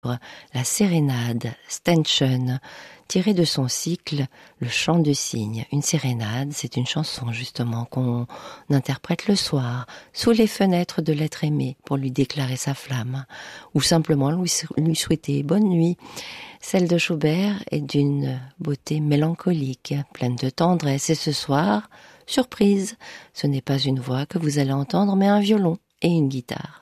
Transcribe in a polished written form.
la sérénade Ständchen, tirée de son cycle Le chant du cygne. Une sérénade, c'est une chanson justement qu'on interprète le soir, sous les fenêtres de l'être aimé, pour lui déclarer sa flamme, ou simplement lui souhaiter bonne nuit. Celle de Schubert est d'une beauté mélancolique, pleine de tendresse, et ce soir, surprise, ce n'est pas une voix que vous allez entendre, mais un violon et une guitare.